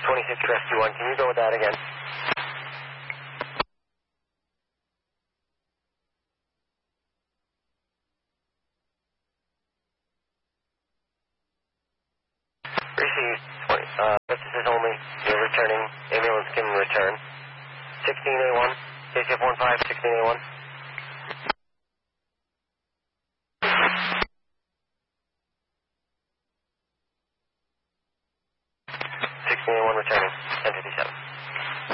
26 Rescue 1, can you go with that again? Received. This is only. You're returning. Ambulance can return. 16A1. KCF 15, 16A1.